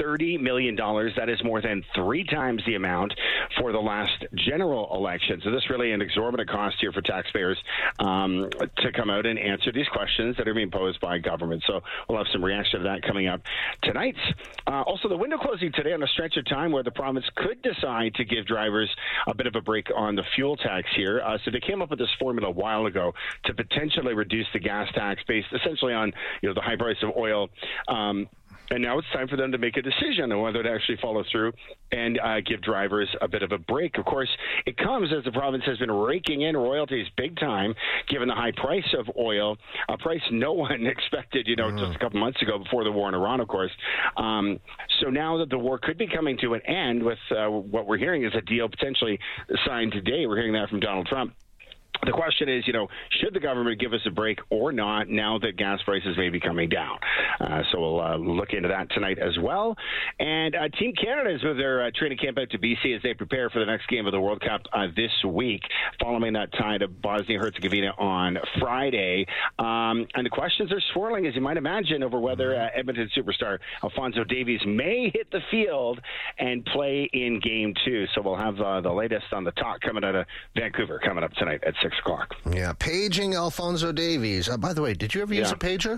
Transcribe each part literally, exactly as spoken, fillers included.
thirty million dollars. That is more than three times the amount for the last general election. So this is really an exorbitant cost here for taxpayers um, to come out and answer these questions that are being posed by government. So we'll have some reaction to that coming up tonight. Uh, also, the window closing today on a stretch of time where the province could decide to give drivers a bit of a break on the fuel tax here. Uh, so they came up with this formula a while ago to potentially reduce the gas tax based essentially on, you know, the high price of oil. Um, And now it's time for them to make a decision on whether to actually follow through and uh, give drivers a bit of a break. Of course, it comes as the province has been raking in royalties big time, given the high price of oil, a price no one expected, you know, mm. just a couple months ago before the war in Iran, of course. Um, so now that the war could be coming to an end with uh, what we're hearing is a deal potentially signed today. We're hearing that from Donald Trump. The question is, you know, should the government give us a break or not now that gas prices may be coming down? Uh, so we'll uh, look into that tonight as well. And uh, Team Canada is with their uh, training camp out to B C as they prepare for the next game of the World Cup uh, this week, following that tie to Bosnia-Herzegovina on Friday. Um, and the questions are swirling, as you might imagine, over whether uh, Edmonton superstar Alphonso Davies may hit the field and play in game two. So we'll have uh, the latest on the talk coming out of Vancouver coming up tonight at six o'clock. Yeah, paging Alphonso Davies. Uh, by the way, did you ever use yeah. a pager?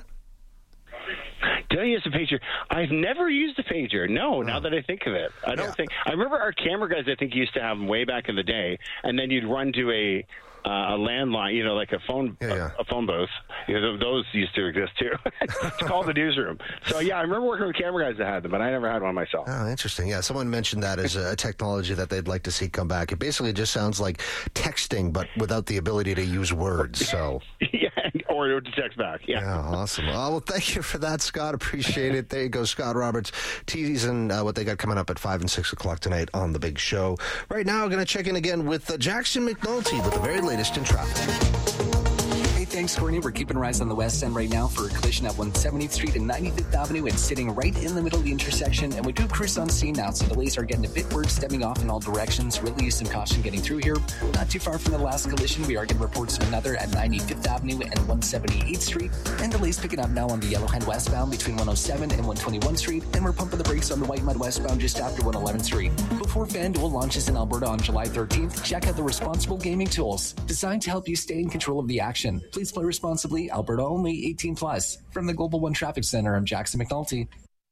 Did I use a pager? I've never used a pager. No, oh. Now that I think of it. I don't yeah. think... I remember our camera guys, I think, used to have them way back in the day, and then you'd run to a uh, a landline, you know, like a phone yeah, yeah. A, a phone booth. You know, those used to exist, too. It's called the newsroom. So, yeah, I remember working with camera guys that had them, but I never had one myself. Oh, interesting. Yeah, someone mentioned that as a technology that they'd like to see come back. It basically just sounds like texting, but without the ability to use words, so... yeah, or to text back, yeah. Yeah, awesome. Oh, well, thank you for that, Scott. Appreciate it. There you go, Scott Roberts, teasing uh, what they got coming up at five and six o'clock tonight on The Big Show. Right now, we're going to check in again with uh, Jackson McNulty with the very latest in traffic. Hey, thanks, Courtney. We're keeping rise on the west end right now for a collision at one seventieth Street and ninety-fifth Avenue and sitting right in the middle of the intersection. And we do have crews on scene now, so delays are getting a bit worse, stemming off in all directions. Really use some caution getting through here. Not too far from the last collision, we are getting reports of another at ninety-fifth Avenue and one seventy-eighth Street. And delays picking up now on the Yellowhead westbound between one oh seven and one twenty-one Street. And we're pumping the brakes on the White Mud westbound just after one eleventh Street. Before FanDuel launches in Alberta on July thirteenth, check out the responsible gaming tools designed to help you stay in control of the action. Please play responsibly. Alberta only, eighteen plus. From the Global One Traffic Center, I'm Jackson McNulty.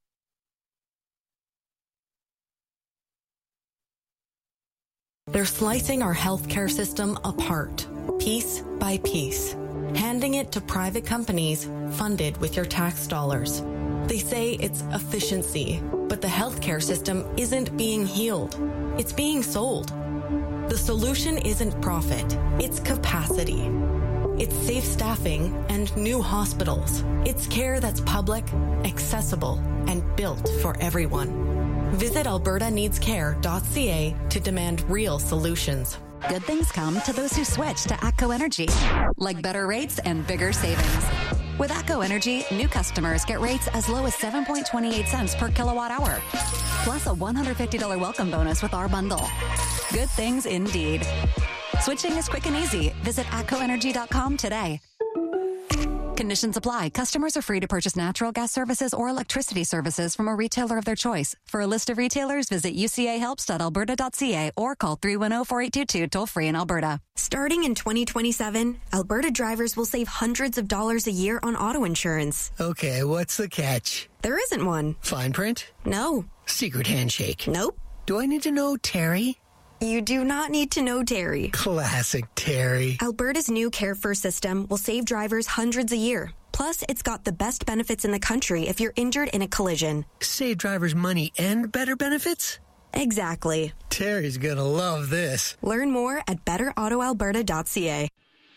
They're slicing our healthcare system apart, piece by piece, handing it to private companies funded with your tax dollars. They say it's efficiency, but the healthcare system isn't being healed. It's being sold. The solution isn't profit, it's capacity. It's safe staffing and new hospitals. It's care that's public, accessible, and built for everyone. Visit alberta needs care dot c a to demand real solutions. Good things come to those who switch to ATCO Energy, like better rates and bigger savings. With ATCO Energy, new customers get rates as low as seven point two eight cents per kilowatt hour, plus a one hundred fifty dollars welcome bonus with our bundle. Good things indeed. Switching is quick and easy. Visit atco energy dot com today. Conditions apply. Customers are free to purchase natural gas services or electricity services from a retailer of their choice. For a list of retailers, visit u c a helps dot alberta dot c a or call three one zero, four eight two two toll free in Alberta. Starting in twenty twenty-seven, Alberta drivers will save hundreds of dollars a year on auto insurance. Okay, what's the catch? There isn't one. Fine print? No. Secret handshake? Nope. Do I need to know Terry? You do not need to know Terry. Classic Terry. Alberta's new Care First system will save drivers hundreds a year. Plus, it's got the best benefits in the country if you're injured in a collision. Save drivers money and better benefits? Exactly. Terry's gonna love this. Learn more at better auto alberta dot c a.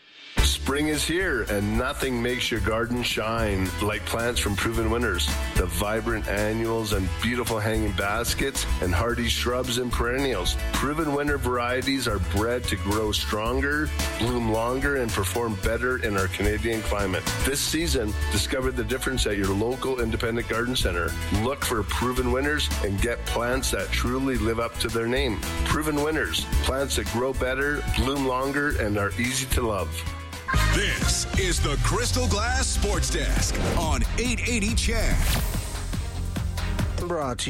Spring is here, and nothing makes your garden shine like plants from Proven Winners. The vibrant annuals and beautiful hanging baskets and hardy shrubs and perennials. Proven Winner varieties are bred to grow stronger, bloom longer, and perform better in our Canadian climate. This season, discover the difference at your local independent garden center. Look for Proven Winners and get plants that truly live up to their name. Proven Winners, plants that grow better, bloom longer, and are easy to love. This is the Crystal Glass Sports Desk on eight eighty C H E D. Brought to